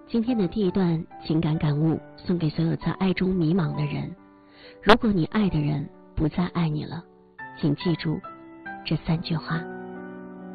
今天的第一段情感感悟送给所有在爱中迷茫的人。如果你爱的人不再爱你了，请记住这3句话。